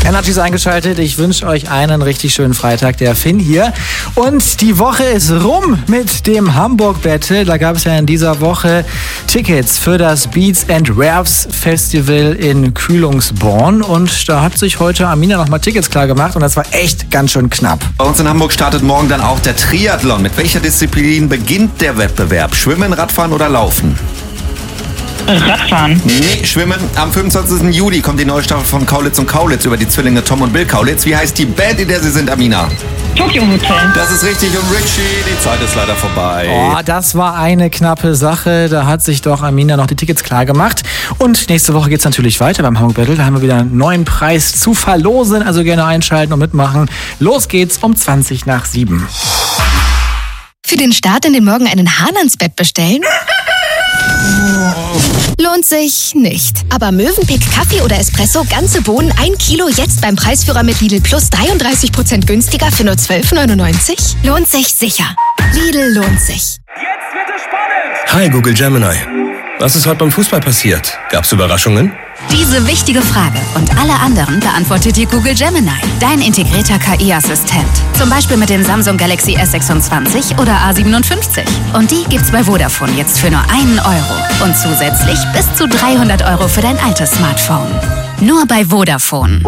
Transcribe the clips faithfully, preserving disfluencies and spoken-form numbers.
Energy ist eingeschaltet. Ich wünsche euch einen richtig schönen Freitag. Der Finn hier. Und die Woche ist rum mit dem Hamburg Battle. Da gab es ja in dieser Woche Tickets für das Beats and Raves Festival in Kühlungsborn. Und da hat sich heute Amina nochmal Tickets klar gemacht. Und das war echt ganz schön knapp. Bei uns in Hamburg startet morgen dann auch der Triathlon. Mit welcher Disziplin beginnt der Wettbewerb? Schwimmen, Radfahren oder Laufen? Radfahren. Nee, Schwimmen. Am fünfundzwanzigsten Juli kommt die neue Staffel von Kaulitz und Kaulitz über die Zwillinge Tom und Bill Kaulitz. Wie heißt die Band, in der sie sind, Amina? Tokyo Hotel. Das ist richtig. Und Richie, die Zeit ist leider vorbei. Oh, das war eine knappe Sache. Da hat sich doch Amina noch die Tickets klar gemacht. Und nächste Woche geht's natürlich weiter beim Hamburg Battle. Da haben wir wieder einen neuen Preis zu verlosen. Also gerne einschalten und mitmachen. Los geht's um zwanzig nach sieben. Für den Start in den Morgen einen Hahn ans Bett bestellen? Lohnt sich nicht. Aber Mövenpick Kaffee oder Espresso, ganze Bohnen, ein Kilo jetzt beim Preisführer mit Lidl Plus dreiunddreißig Prozent günstiger für nur zwölf neunundneunzig? Lohnt sich sicher. Lidl lohnt sich. Jetzt wird es spannend! Hi Google Gemini. Was ist heute beim Fußball passiert? Gab's Überraschungen? Diese wichtige Frage und alle anderen beantwortet dir Google Gemini, dein integrierter K I-Assistent. Zum Beispiel mit dem Samsung Galaxy S sechsundzwanzig oder A siebenundfünfzig. Und die gibt's bei Vodafone jetzt für nur einen Euro. Und zusätzlich bis zu dreihundert Euro für dein altes Smartphone. Nur bei Vodafone.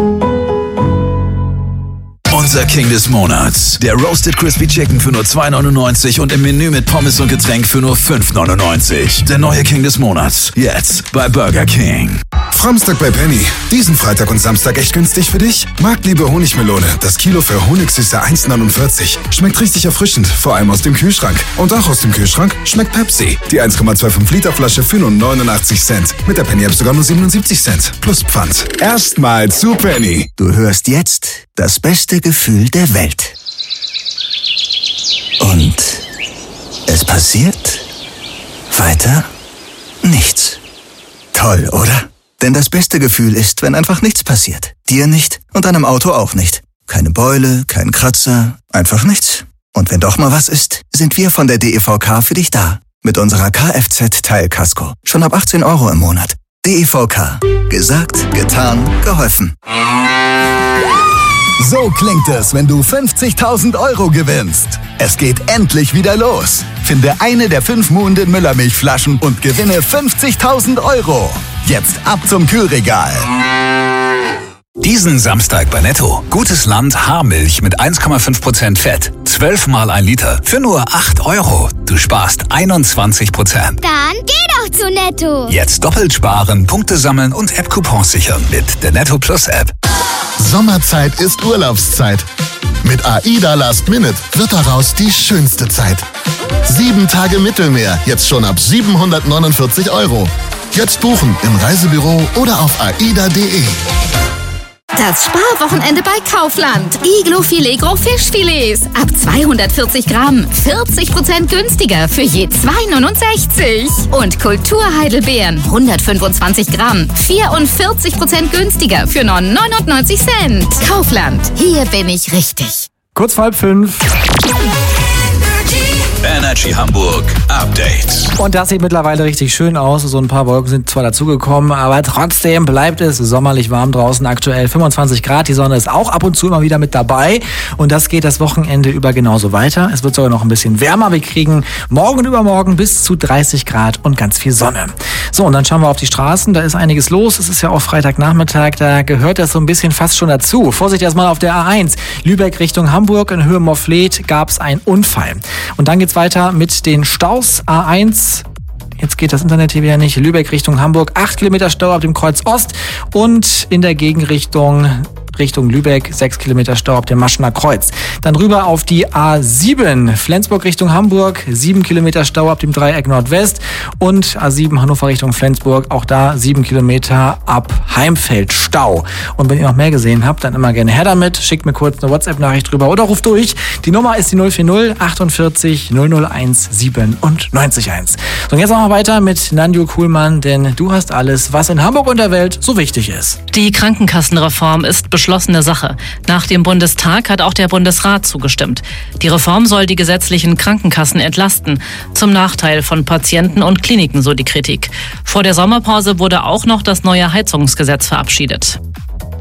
Unser King des Monats. Der Roasted Crispy Chicken für nur zwei neunundneunzig und im Menü mit Pommes und Getränk für nur fünf neunundneunzig. Der neue King des Monats. Jetzt bei Burger King. Samstag bei Penny. Diesen Freitag und Samstag echt günstig für dich? Marktliebe Honigmelone. Das Kilo für Honigsüße eins neunundvierzig. Schmeckt richtig erfrischend, vor allem aus dem Kühlschrank. Und auch aus dem Kühlschrank schmeckt Pepsi. Die eins Komma fünfundzwanzig Liter Flasche für nur neunundachtzig Cent. Mit der Penny App sogar nur siebenundsiebzig Cent. Plus Pfand. Erstmal zu Penny. Du hörst jetzt das beste Gefühl der Welt. Und es passiert weiter nichts. Toll, oder? Denn das beste Gefühl ist, wenn einfach nichts passiert. Dir nicht und deinem Auto auch nicht. Keine Beule, kein Kratzer, einfach nichts. Und wenn doch mal was ist, sind wir von der D E V K für dich da. Mit unserer Kfz-Teilkasko. Schon ab achtzehn Euro im Monat. D E V K. Gesagt, getan, geholfen. So klingt es, wenn du fünfzigtausend Euro gewinnst. Es geht endlich wieder los. Finde eine der fünf Muhnden Müllermilchflaschen und gewinne fünfzigtausend Euro. Jetzt ab zum Kühlregal. Diesen Samstag bei Netto. Gutes Land Haarmilch mit eins Komma fünf Prozent Fett. zwölf mal ein Liter für nur acht Euro. Du sparst einundzwanzig Prozent. Dann geh doch zu Netto. Jetzt doppelt sparen, Punkte sammeln und App-Coupons sichern mit der Netto Plus App. Sommerzeit ist Urlaubszeit. Mit AIDA Last Minute wird daraus die schönste Zeit. Sieben Tage Mittelmeer, jetzt schon ab siebenhundertneunundvierzig Euro. Jetzt buchen im Reisebüro oder auf aida punkt de. Das Sparwochenende bei Kaufland. Iglo Filet Gros Fischfilets. Ab zweihundertvierzig Gramm. vierzig Prozent günstiger für je zwei neunundsechzig. Und Kulturheidelbeeren. hundertfünfundzwanzig Gramm. vierundvierzig Prozent günstiger für nur neunundneunzig Cent. Kaufland. Hier bin ich richtig. Kurz vor halb fünf. Energy Hamburg Update. Und das sieht mittlerweile richtig schön aus. So ein paar Wolken sind zwar dazugekommen, aber trotzdem bleibt es sommerlich warm draußen. Aktuell fünfundzwanzig Grad. Die Sonne ist auch ab und zu immer wieder mit dabei. Und das geht das Wochenende über genauso weiter. Es wird sogar noch ein bisschen wärmer. Wir kriegen morgen und übermorgen bis zu dreißig Grad und ganz viel Sonne. So, und dann schauen wir auf die Straßen. Da ist einiges los. Es ist ja auch Freitagnachmittag. Da gehört das so ein bisschen fast schon dazu. Vorsicht erstmal auf der A eins. Lübeck Richtung Hamburg in Höhe Mofflet gab es einen Unfall. Und dann geht's weiter mit den Staus. A eins, jetzt geht das Internet hier wieder nicht, Lübeck Richtung Hamburg, acht Kilometer Stau ab dem Kreuz Ost und in der Gegenrichtung Richtung Lübeck, sechs Kilometer Stau ab dem Maschener Kreuz. Dann rüber auf die A sieben, Flensburg Richtung Hamburg, sieben Kilometer Stau ab dem Dreieck Nordwest und A sieben Hannover Richtung Flensburg, auch da sieben Kilometer ab Heimfeld Stau. Und wenn ihr noch mehr gesehen habt, dann immer gerne her damit, schickt mir kurz eine WhatsApp-Nachricht drüber oder ruft durch. Die Nummer ist die null vier null achtundvierzig null null eins siebenundneunzig eins. So, und jetzt machen wir weiter mit Nanju Kuhlmann, denn du hast alles, was in Hamburg und der Welt so wichtig ist. Die Krankenkassenreform ist beschlossene Sache. Nach dem Bundestag hat auch der Bundesrat zugestimmt. Die Reform soll die gesetzlichen Krankenkassen entlasten, zum Nachteil von Patienten und Kliniken, so die Kritik. Vor der Sommerpause wurde auch noch das neue Heizungsgesetz verabschiedet.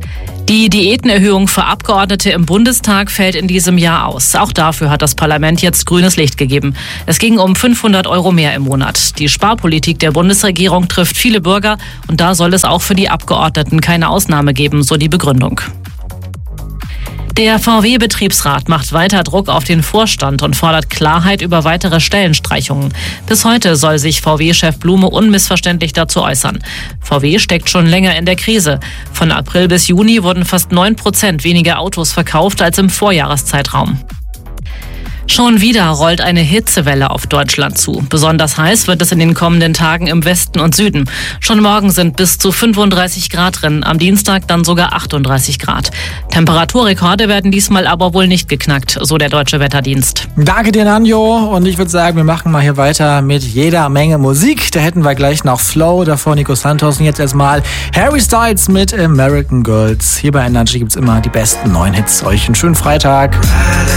Die Diätenerhöhung für Abgeordnete im Bundestag fällt in diesem Jahr aus. Auch dafür hat das Parlament jetzt grünes Licht gegeben. Es ging um fünfhundert Euro mehr im Monat. Die Sparpolitik der Bundesregierung trifft viele Bürger und da soll es auch für die Abgeordneten keine Ausnahme geben, so die Begründung. Der V W-Betriebsrat macht weiter Druck auf den Vorstand und fordert Klarheit über weitere Stellenstreichungen. Bis heute soll sich V W-Chef Blume unmissverständlich dazu äußern. V W steckt schon länger in der Krise. Von April bis Juni wurden fast neun Prozent weniger Autos verkauft als im Vorjahreszeitraum. Schon wieder rollt eine Hitzewelle auf Deutschland zu. Besonders heiß wird es in den kommenden Tagen im Westen und Süden. Schon morgen sind bis zu fünfunddreißig Grad drin, am Dienstag dann sogar achtunddreißig Grad. Temperaturrekorde werden diesmal aber wohl nicht geknackt, so der Deutsche Wetterdienst. Danke dir, Nanjo. Und ich würde sagen, wir machen mal hier weiter mit jeder Menge Musik. Da hätten wir gleich noch Flow, davor Nico Santos und jetzt erstmal Harry Styles mit American Girls. Hier bei Energy gibt's immer die besten neuen Hits. Euch einen schönen Freitag.